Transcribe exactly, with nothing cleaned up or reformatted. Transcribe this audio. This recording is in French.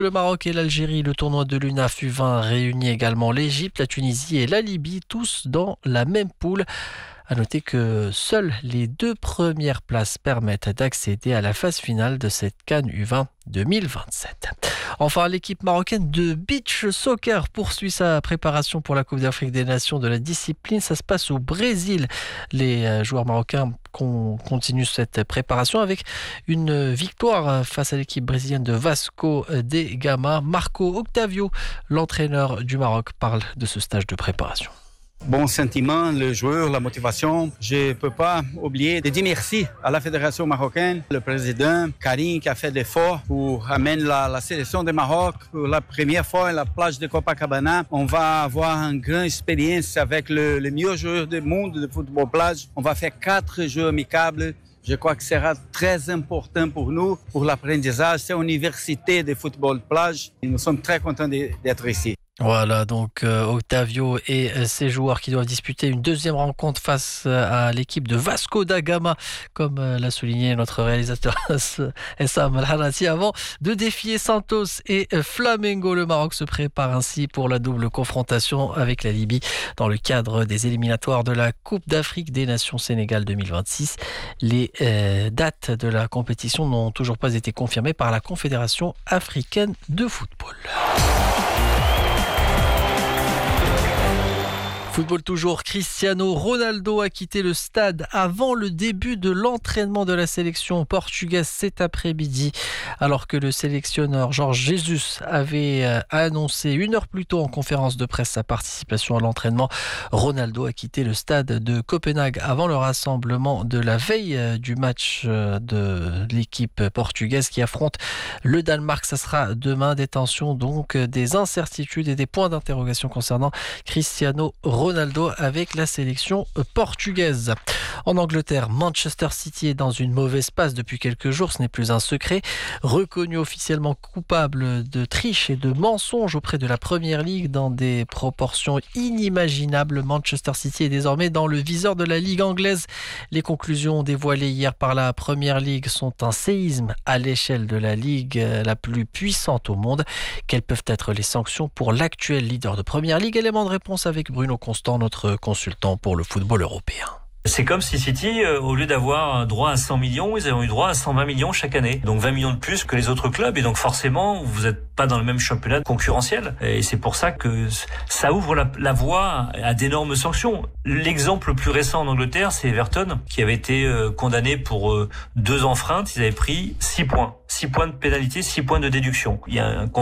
Le Maroc et l'Algérie, le tournoi de l'U N A F U vingt réunit également l'Égypte, la Tunisie et la Libye, tous dans la même poule. À noter que seules les deux premières places permettent d'accéder à la phase finale de cette CAN U vingt deux mille vingt-sept. Enfin, l'équipe marocaine de beach soccer poursuit sa préparation pour la Coupe d'Afrique des Nations de la discipline. Ça se passe au Brésil. Les joueurs marocains continuent cette préparation avec une victoire face à l'équipe brésilienne de Vasco da Gama. Marco Octavio, l'entraîneur du Maroc, parle de ce stage de préparation. Bon sentiment, le joueur, la motivation. Je ne peux pas oublier de dire merci à la Fédération marocaine, le président Karim qui a fait l'effort pour amener la, la sélection du Maroc pour la première fois à la plage de Copacabana. On va avoir une grande expérience avec le, le meilleur joueur du monde de football plage. On va faire quatre jeux amicables. Je crois que ce sera très important pour nous, pour l'apprentissage. C'est une université de football plage. Et nous sommes très contents d'être ici. Voilà, donc euh, Octavio et euh, ses joueurs qui doivent disputer une deuxième rencontre face à l'équipe de Vasco da Gama, comme euh, l'a souligné notre réalisateur Essam Al-Hanati. Avant de défier Santos et euh, Flamengo, le Maroc se prépare ainsi pour la double confrontation avec la Libye dans le cadre des éliminatoires de la Coupe d'Afrique des Nations Sénégal deux mille vingt-six. Les euh, dates de la compétition n'ont toujours pas été confirmées par la Confédération africaine de football. Football toujours, Cristiano Ronaldo a quitté le stade avant le début de l'entraînement de la sélection portugaise cet après-midi, alors que le sélectionneur Jorge Jesus avait annoncé une heure plus tôt en conférence de presse sa participation à l'entraînement. Ronaldo a quitté le stade de Copenhague avant le rassemblement de la veille du match de l'équipe portugaise qui affronte le Danemark. Ça sera demain. Des tensions donc, des incertitudes et des points d'interrogation concernant Cristiano Ronaldo. Ronaldo avec la sélection portugaise. En Angleterre, Manchester City est dans une mauvaise passe depuis quelques jours, ce n'est plus un secret. Reconnu officiellement coupable de triche et de mensonge auprès de la Premier League dans des proportions inimaginables, Manchester City est désormais dans le viseur de la Ligue anglaise. Les conclusions dévoilées hier par la Premier League sont un séisme à l'échelle de la Ligue la plus puissante au monde. Quelles peuvent être les sanctions pour l'actuel leader de Premier League? Élément de réponse avec Bruno Constant, notre consultant pour le football européen. C'est comme si City, euh, au lieu d'avoir droit à cent millions, ils ont eu droit à cent vingt millions chaque année. Donc vingt millions de plus que les autres clubs. Et donc forcément, vous n'êtes pas dans le même championnat concurrentiel. Et c'est pour ça que ça ouvre la, la voie à d'énormes sanctions. L'exemple le plus récent en Angleterre, c'est Everton, qui avait été euh, condamné pour euh, deux enfreintes. Ils avaient pris six points. six points de pénalité, six points de déduction. Il y a un